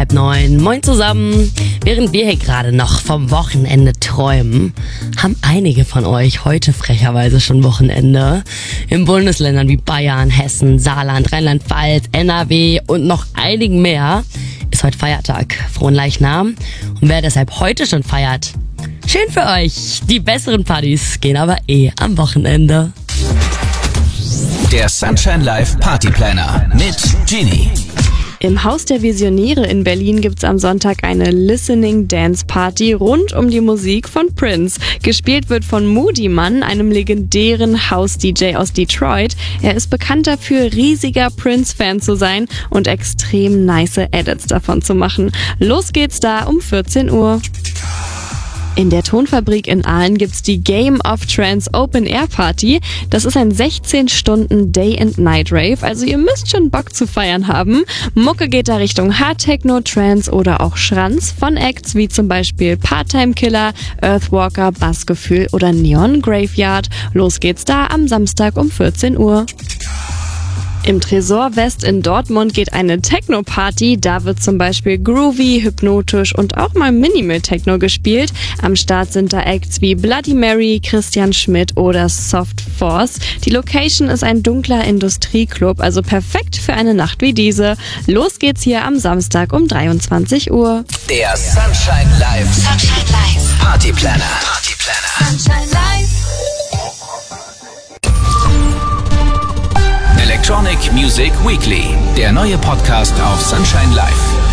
8:30. Moin zusammen. Während wir hier gerade noch vom Wochenende träumen, haben einige von euch heute frecherweise schon Wochenende. In Bundesländern wie Bayern, Hessen, Saarland, Rheinland-Pfalz, NRW und noch einigen mehr ist heute Feiertag, Frohen Leichnam. Und wer deshalb heute schon feiert, schön für euch. Die besseren Partys gehen aber am Wochenende. Der Sunshine Live Party Planner mit Genie. Im Haus der Visionäre in Berlin gibt's am Sonntag eine Listening Dance Party rund um die Musik von Prince. Gespielt wird von Moodymann, einem legendären House-DJ aus Detroit. Er ist bekannt dafür, riesiger Prince-Fan zu sein und extrem nice Edits davon zu machen. Los geht's da um 14 Uhr. In der Tonfabrik in Aalen gibt's die Game of Trance Open Air Party. Das ist ein 16 Stunden Day and Night Rave, also ihr müsst schon Bock zu feiern haben. Mucke geht da Richtung Hard Techno, Trance oder auch Schranz von Acts wie zum Beispiel Part-Time Killer, Earthwalker, Bassgefühl oder Neon Graveyard. Los geht's da am Samstag um 14 Uhr. Im Tresor West in Dortmund geht eine Techno-Party. Da wird zum Beispiel groovy, hypnotisch und auch mal Minimal-Techno gespielt. Am Start sind da Acts wie Bloody Mary, Christian Schmidt oder Soft Force. Die Location ist ein dunkler Industrieclub, also perfekt für eine Nacht wie diese. Los geht's hier am Samstag um 23 Uhr. Der Sunshine Live Party Planner. Sunshine Live. Electronic Music Weekly, der neue Podcast auf Sunshine Live.